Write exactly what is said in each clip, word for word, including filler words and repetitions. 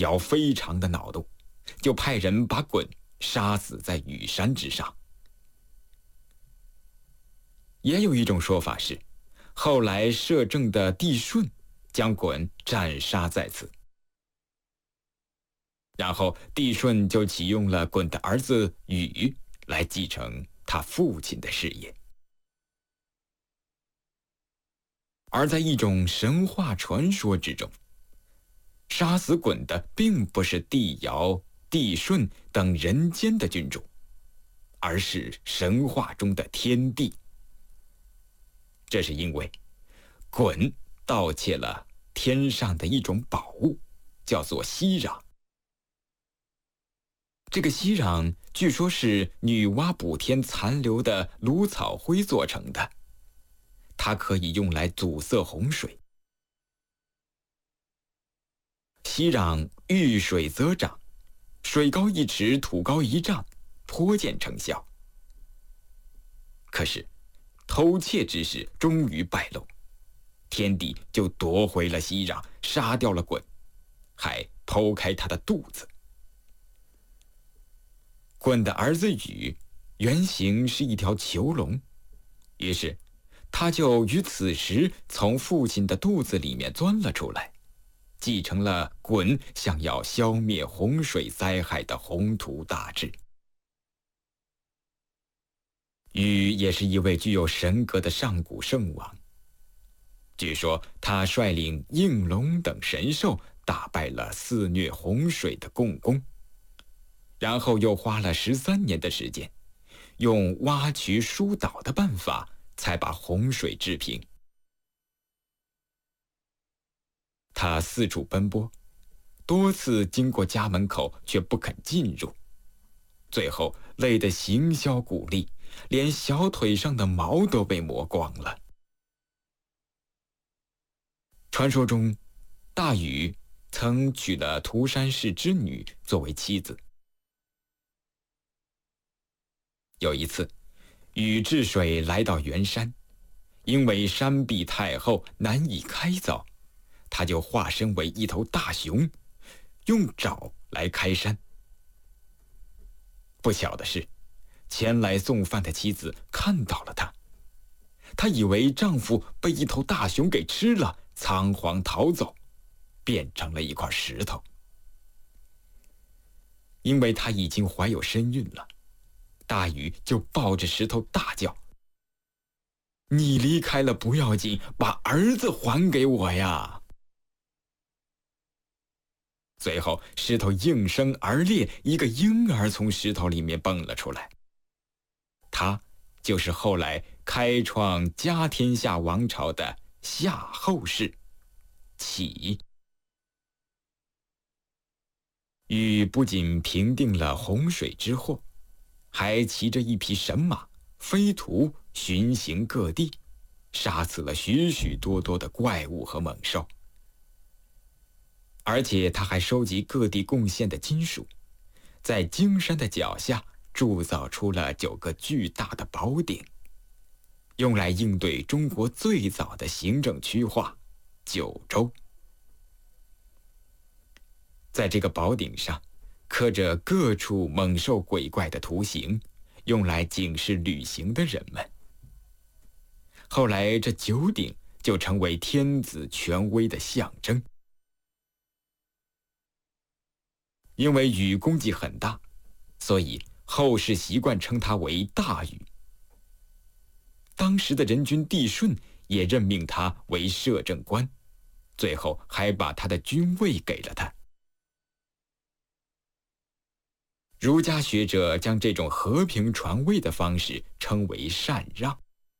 尧非常的恼怒，就派人把鲧杀死在羽山之上。也有一种说法是，后来摄政的帝舜将鲧斩杀在此，然后帝舜就启用了鲧的儿子禹来继承他父亲的事业。而在一种神话传说之中，杀死鲧的并不是帝尧、帝舜等人间的君主，而是神话中的天帝。这是因为鲧盗窃了天上的一种宝物，叫做息壤。这个息壤据说是女娲补天残留的芦草灰做成的，它可以用来阻塞洪水。息壤遇水则长，水高一尺，土高一丈，颇见成效。可是偷窃之事终于败露，天帝就夺回了息壤，杀掉了鲧，还剖开他的肚子。鲧的儿子禹原型是一条囚龙，于是他就于此时从父亲的肚子里面钻了出来，继承了鲧想要消灭洪水灾害的宏图大志。禹也是一位具有神格的上古圣王，据说他率领应龙等神兽打败了肆虐洪水的共工，然后又花了十三年的时间，用挖渠疏导的办法才把洪水治平。他四处奔波，多次经过家门口却不肯进入，最后累得形销骨立，连小腿上的毛都被磨光了。传说中，大禹曾娶了涂山氏之女作为妻子。有一次，禹治水来到圆山，因为山壁太厚难以开凿，他就化身为一头大熊，用爪来开山。不巧的是，前来送饭的妻子看到了他，她以为丈夫被一头大熊给吃了，仓皇逃走，变成了一块石头。因为她已经怀有身孕了，大禹就抱着石头大叫：“你离开了不要紧，把儿子还给我呀！”随后石头应声而裂，一个婴儿从石头里面蹦了出来，他就是后来开创家天下王朝的夏后氏启。禹不仅平定了洪水之祸，还骑着一匹神马飞图巡行各地，杀死了许许多多的怪物和猛兽。而且他还收集各地贡献的金属，在荆山的脚下铸造出了九个巨大的宝鼎，用来应对中国最早的行政区划九州。在这个宝鼎上刻着各处猛兽鬼怪的图形，用来警示旅行的人们。后来这九鼎就成为天子权威的象征。因为禹功绩很大，所以后世习惯称他为大禹。当时的人君帝舜也任命他为摄政官，最后还把他的君位给了他。儒家学者将这种和平传位的方式称为禅让。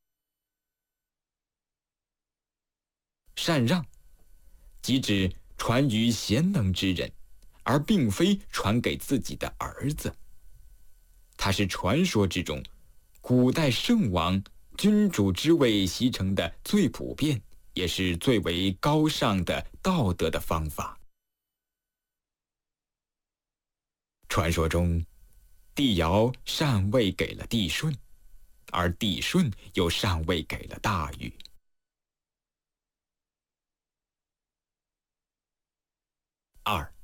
禅让即指传于贤能之人，而并非传给自己的儿子。它是传说之中古代圣王君主之位习成的最普遍也是最为高尚的道德的方法。传说中，帝尧禅位给了帝舜，而帝舜又禅位给了大禹。二，